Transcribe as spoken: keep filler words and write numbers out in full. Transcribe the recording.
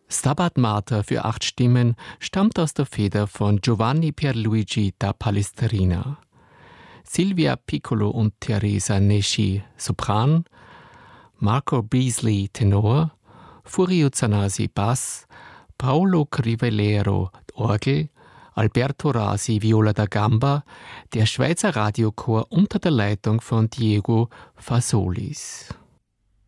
Stabat Mater für acht Stimmen stammt aus der Feder von Giovanni Pierluigi da Palestrina. Silvia Piccolo und Teresa Nesci Sopran, Marco Beasley Tenor, Furio Zanasi Bass, Paolo Crivellero Orgel, Alberto Rasi Viola da Gamba, der Schweizer Radiochor unter der Leitung von Diego Fasolis.